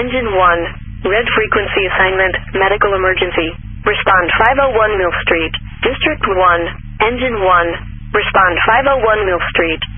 Engine 1. Red frequency assignment, medical emergency. Respond 501 Mill Street. District 1. Engine 1. Respond 501 Mill Street.